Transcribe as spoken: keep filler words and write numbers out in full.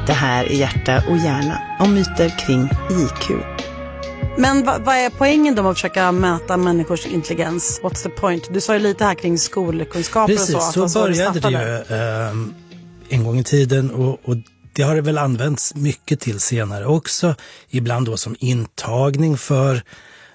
Det här är Hjärta och hjärna om myter kring I Q. Men vad, vad är poängen då med att försöka mäta människors intelligens? What's the point? Du sa ju lite här kring skolkunskaper. Precis, och så. Precis, så började det ju eh, en gång i tiden och, och det har det väl använts mycket till senare också. Ibland då som intagning för